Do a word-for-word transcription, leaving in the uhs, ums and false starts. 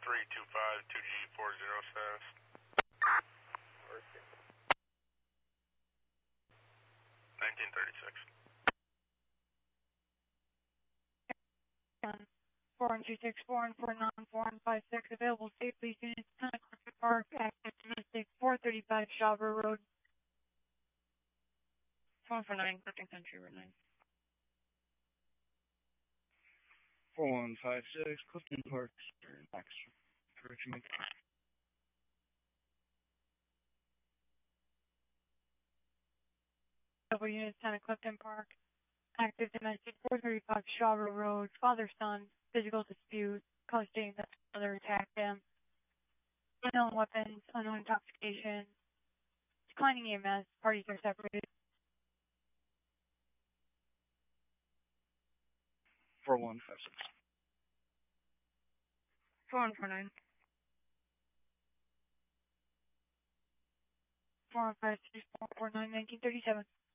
three two five two G four zero status. nineteen thirty-six. four one two six four one four nine four one five six available safely units ten Clifton Park, active domestic four thirty-five Shawver Road. four one four nine Clifton Country Road nine. four one five six Clifton Park, next. Correction. Double units ten Clifton Park, active domestic four thirty-five Shawver Road, father-son, physical dispute, causing that another attack them. Unknown weapons, unknown intoxication, declining E M S, parties are separated. four one five six. four one four nine. four one five six four four nine nineteen thirty-seven.